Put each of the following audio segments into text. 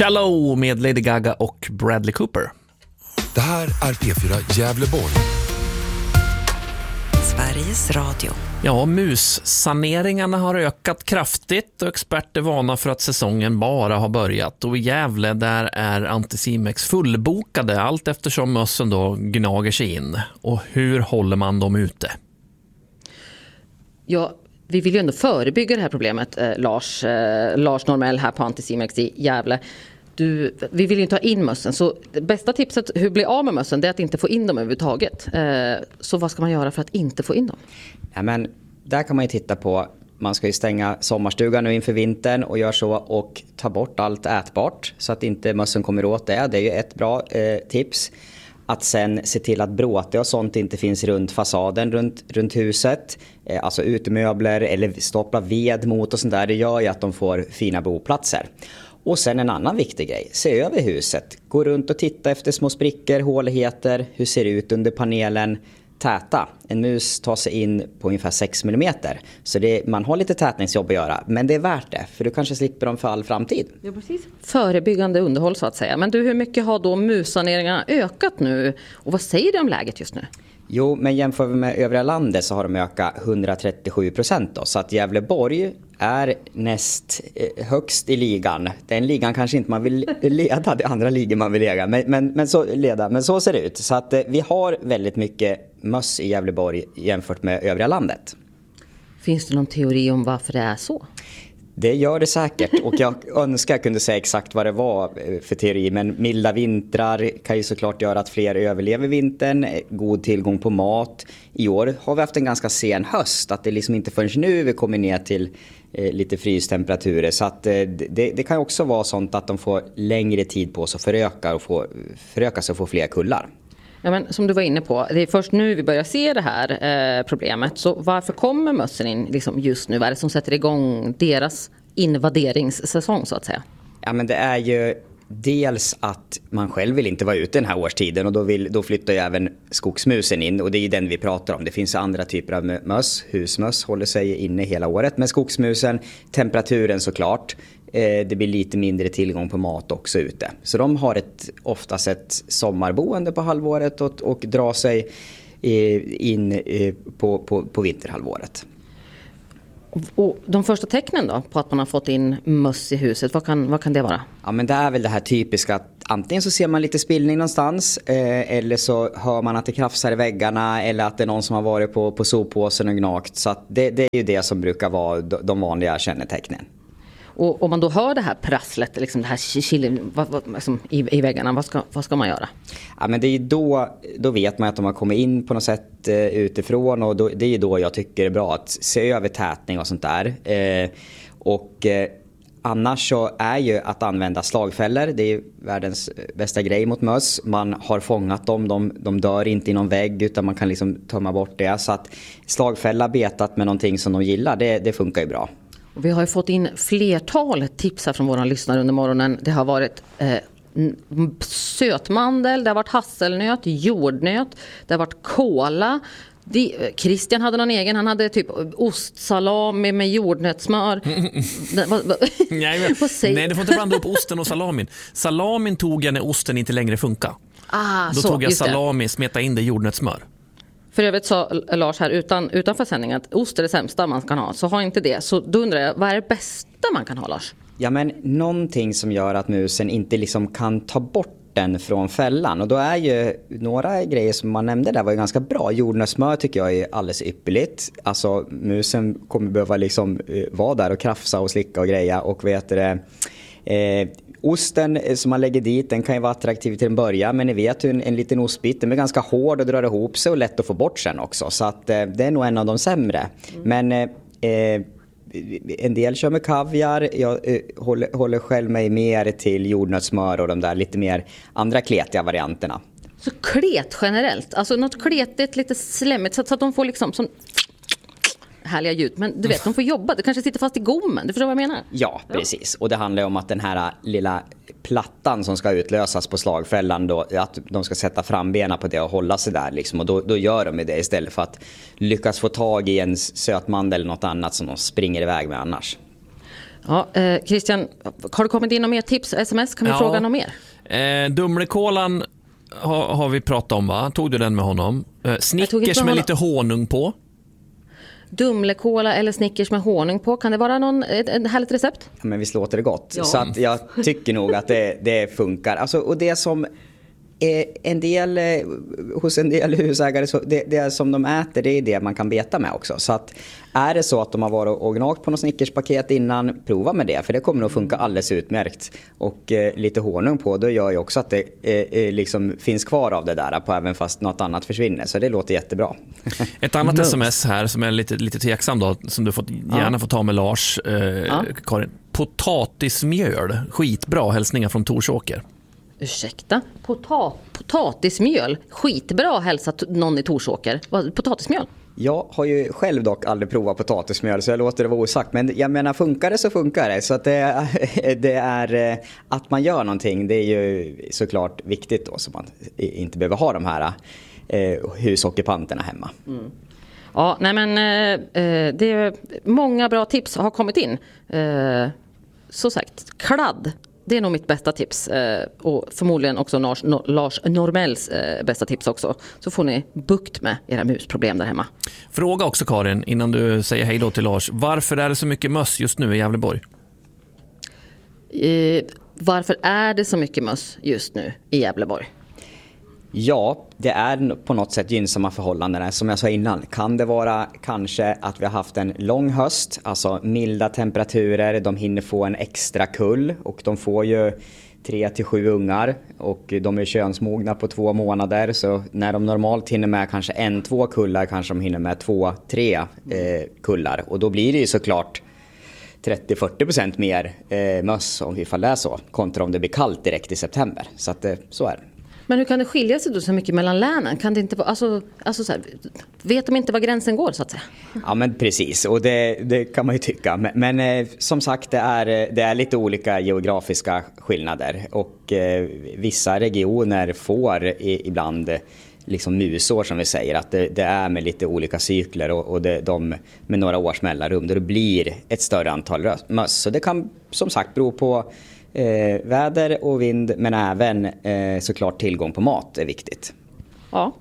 Shallow med Lady Gaga och Bradley Cooper. Det här är P4 Gävleborg. Sveriges Radio. Ja, mussaneringarna har ökat kraftigt och experter varnar för att säsongen bara har börjat. Och i Gävle där är Anticimex fullbokade allt eftersom mössen då gnager sig in. Och hur håller man dem ute? Ja, vi vill ju ändå förebygga det här problemet, Lars Normell här på Anticimex i Gävle. Vi vill ju inte ha in mössen, så det bästa tipset hur bli av med mössen det är att inte få in dem överhuvudtaget. Så vad ska man göra för att inte få in dem? Ja, men där kan man ju titta på, man ska ju stänga sommarstugan nu inför vintern och gör så och ta bort allt ätbart så att inte mössen kommer åt det. Det är ju ett bra tips. Att sen se till att bråte och sånt inte finns runt fasaden, runt huset. Alltså utemöbler eller stoppa ved mot och sånt där. Det gör ju att de får fina boplatser. Och sen en annan viktig grej. Se över huset. Gå runt och titta efter små sprickor, håligheter. Hur ser det ut under panelen? Täta. En mus tar sig in på ungefär 6 mm. Så man har lite tätningsjobb att göra. Men det är värt det. För du kanske slipper dem för all framtid. Ja, precis. Förebyggande underhåll så att säga. Men du, hur mycket har då mussaneringarna ökat nu? Och vad säger du om läget just nu? Jo, men jämför vi med övriga landet så har de ökat 137% då. Så att Gävleborg är näst högst i ligan. Den ligan kanske inte man vill leda, det andra ligan man vill leda. Men så ser det ut. Så att vi har väldigt mycket möss i Gävleborg jämfört med övriga landet. Finns det någon teori om varför det är så? Det gör det säkert och jag önskar jag kunde säga exakt vad det var för teori, men milda vintrar kan ju såklart göra att fler överlever vintern, god tillgång på mat. I år har vi haft en ganska sen höst, att det liksom inte förrän nu vi kommer ner till lite frystemperaturer, så att det kan också vara sånt att de får längre tid på sig att föröka sig och få fler kullar. Ja, men som du var inne på, det är först nu vi börjar se det här problemet. Så varför kommer mössen in liksom just nu? Vad är det som sätter igång deras invaderingssäsong så att säga? Ja, men det är ju dels att man själv vill inte vara ute den här årstiden och då flyttar ju även skogsmusen in, och det är ju den vi pratar om. Det finns andra typer av möss, husmöss håller sig inne hela året, men skogsmusen, temperaturen såklart. Det blir lite mindre tillgång på mat också ute. Så de har oftast ett sommarboende på halvåret och drar sig in på vinterhalvåret. Och de första tecknen då på att man har fått in möss i huset, vad kan det vara? Ja, men det är väl det här typiska att antingen så ser man lite spillning någonstans eller så hör man att det krafsar i väggarna eller att det är någon som har varit på soppåsen och gnagt. Så att det är ju det som brukar vara de vanliga kännetecknen. Och om man då hör det här prasslet, liksom det här chillen i väggarna, vad ska man göra? Ja, men det är då vet man att de har kommit in på något sätt utifrån, och det är då jag tycker det är bra att se över tätning och sånt där. Annars så är ju att använda slagfällor, det är världens bästa grej mot möss. Man har fångat dem, de dör inte i någon vägg utan man kan liksom tömma bort det. Så att slagfälla betat med någonting som de gillar, det funkar ju bra. Och vi har ju fått in flertal tips här från våra lyssnare under morgonen. Det har varit sötmandel, det har varit hasselnöt, jordnöt, det har varit kola. Christian hade någon egen, han hade typ ostsalami med jordnötssmör. Nej, du får inte blanda upp osten och salamin. Salamin tog jag när osten inte längre funkar. Då tog jag salami, smeta in det i jordnötssmör. För övrigt sa Lars här utanför sändningen att ost är det sämsta man kan ha. Så har inte det. Så då undrar jag, vad är det bästa man kan ha, Lars? Ja, men någonting som gör att musen inte liksom kan ta bort den från fällan. Och då är ju några grejer som man nämnde där var ju ganska bra. Jordnötssmör tycker jag är alldeles ypperligt. Alltså musen kommer behöva liksom vara där och krafsa och slicka och greja. Och osten som man lägger dit, den kan ju vara attraktiv till en början, men ni vet hur en liten ostbit, den är ganska hård och drar ihop sig och lätt att få bort sen också. Så att det är nog en av de sämre. Men en del kör med kaviar. Jag håller själv mig mer till jordnötssmör och de där lite mer andra kletiga varianterna. Så klet generellt, alltså något kletigt, lite slemmigt så att de får liksom som härliga ljud. Men du vet, de får jobba. Det kanske sitter fast i gommen. Du förstår vad jag menar? Ja, precis. Och det handlar om att den här lilla plattan som ska utlösas på slagfällan då, att de ska sätta fram benen på det och hålla sig där liksom. Och då gör de det istället för att lyckas få tag i en sötmandel eller något annat som de springer iväg med annars. Ja, Christian, har det kommit in några mer tips? SMS, kan vi fråga något mer? Dumlekolan har vi pratat om, va? Tog du den med honom? Snickers med lite honung på. Dumlekola eller Snickers med honung på. Kan det vara ett härligt recept? Ja, men visst låter det gott. Ja. Så att jag tycker nog att det funkar. Alltså, och det som hos en del husägare, så det som de äter, det är det man kan beta med också. Så att är det så att de har varit och gnagt på något Snickerspaket innan, prova med det. För det kommer att funka alldeles utmärkt. Och lite honung på, då gör ju också att det liksom finns kvar av det där på, även fast något annat försvinner. Så det låter jättebra. Ett annat sms här som är lite tveksam då, som du gärna får ta med Lars, Karin. Potatismjöl, skitbra, hälsningar från Torsåker. Ursäkta? Potatismjöl? Skitbra hälsat någon i Torsåker. Potatismjöl? Jag har ju själv dock aldrig provat potatismjöl, så jag låter det vara osagt. Men jag menar, funkar det så funkar det. Så att det är att man gör någonting, det är ju såklart viktigt då, så man inte behöver ha de här husockupanterna hemma. Mm. Ja, nej men det är många bra tips har kommit in. Så sagt, kladd. Det är nog mitt bästa tips, och förmodligen också Lars Normells bästa tips också. Så får ni bukt med era musproblem där hemma. Fråga också, Karin, innan du säger hej då till Lars. Varför är det så mycket möss just nu i Gävleborg? Varför är det så mycket möss just nu i Gävleborg? Ja, det är på något sätt gynnsamma förhållanden. Som jag sa innan, kan det vara kanske att vi har haft en lång höst, alltså milda temperaturer, de hinner få en extra kull och de får ju 3-7 ungar och de är könsmogna på 2 månader, så när de normalt hinner med kanske 1-2 kullar kanske de hinner med 2-3 kullar, och då blir det ju såklart 30-40% mer möss om vi får läsa så, kontra om det blir kallt direkt i september, så att så är det. Men hur kan det skilja sig då så mycket mellan länen? Kan det inte vara, alltså så här, vet de inte var gränsen går så att säga? Ja, men precis, och det kan man ju tycka. Men som sagt, det är lite olika geografiska skillnader. Och vissa regioner får ibland liksom musår, som vi säger. Att det är med lite olika cykler och de med några års mellanrum. Där det blir ett större antal möss. Så det kan som sagt bero på väder och vind, men även såklart tillgång på mat är viktigt. Ja.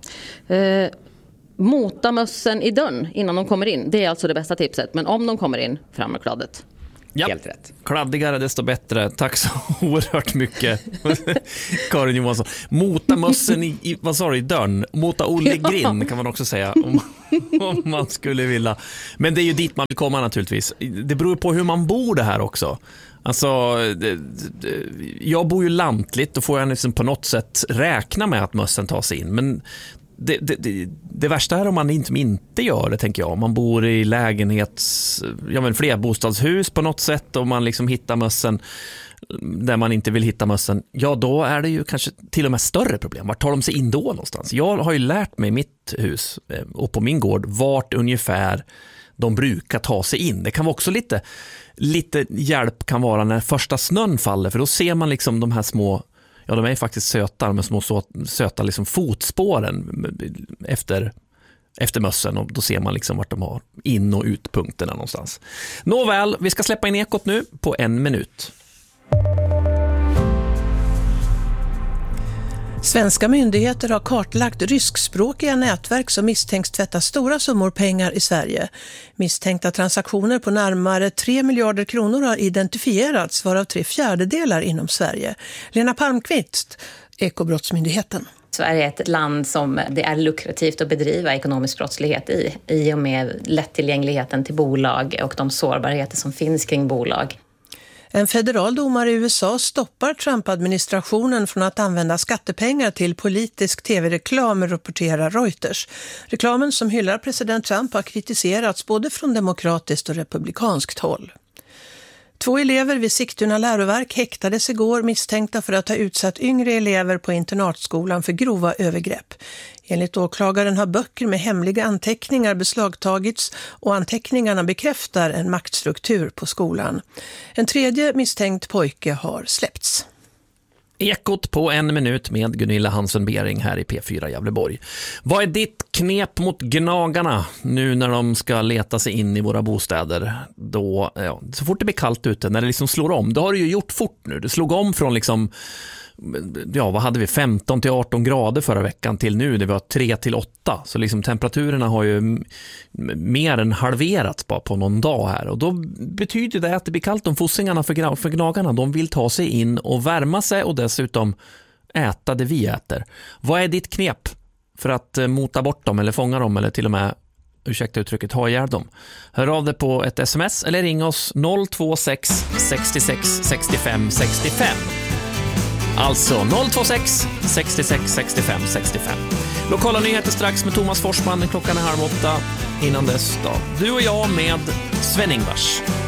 Mota mössen i dörren innan de kommer in. Det är alltså det bästa tipset. Men om de kommer in, fram med kladdet. Ja. Helt rätt. Kladdigare desto bättre. Tack så oerhört mycket, Karin Johansson. Mota mössen i vad sa du, i dörren. Mota Olle Grind kan man också säga om man skulle vilja. Men det är ju dit man vill komma naturligtvis. Det beror på hur man bor det här också. Alltså, jag bor ju lantligt, då får jag liksom på något sätt räkna med att mössen tar sig in. Men det värsta är om man inte gör det, tänker jag. Om man bor i flerbostadshus på något sätt och man liksom hittar mössen där man inte vill hitta mössen, ja då är det ju kanske till och med större problem. Vart tar de sig in då någonstans? Jag har ju lärt mig i mitt hus och på min gård vart ungefär de brukar ta sig in. Det kan vara också lite hjälp kan vara när första snön faller, för då ser man liksom de här små, ja de är faktiskt söta, med små söta liksom fotspåren efter mössen, och då ser man liksom vart de har in- och utpunkterna någonstans. Nåväl, vi ska släppa in ekot nu på 1 minut. Svenska myndigheter har kartlagt ryskspråkiga nätverk som misstänks tvätta stora summor pengar i Sverige. Misstänkta transaktioner på närmare 3 miljarder kronor har identifierats, varav 3/4 inom Sverige. Lena Palmqvist, Ekobrottsmyndigheten. Sverige är ett land som det är lukrativt att bedriva ekonomisk brottslighet i och med lättillgängligheten till bolag och de sårbarheter som finns kring bolag. En federal domare i USA stoppar Trump-administrationen från att använda skattepengar till politisk tv-reklam, rapporterar Reuters. Reklamen som hyllar president Trump har kritiserats både från demokratiskt och republikanskt håll. 2 elever vid Sigtuna läroverk häktades igår misstänkta för att ha utsatt yngre elever på internatskolan för grova övergrepp. Enligt åklagaren har böcker med hemliga anteckningar beslagtagits och anteckningarna bekräftar en maktstruktur på skolan. En 3:e misstänkt pojke har släppts. Ekot på 1 minut med Gunilla Hansen-Bering här i P4 Gävleborg. Vad är ditt knep mot gnagarna nu när de ska leta sig in i våra bostäder? Då, så fort det blir kallt ute, när det liksom slår om, då har det ju gjort fort nu. Det slog om från liksom, vad hade vi, 15 till 18 grader förra veckan till nu, det var 3 till 8. Så liksom temperaturerna har ju mer än halverats bara på någon dag här. Och då betyder det att det blir kallt om fossingarna för gnagarna. De vill ta sig in och värma sig och dessutom äta det vi äter. Vad är ditt knep för att mota bort dem eller fånga dem eller till och med, ursäkta uttrycket, ha ihjäl dem? Hör av dig på ett sms eller ring oss 026 66 65 65. Alltså 026 66 65 65. Lokala nyheter strax med Thomas Forsman. Klockan är 7:30. Innan dess då, du och jag med Sven-Ingvars.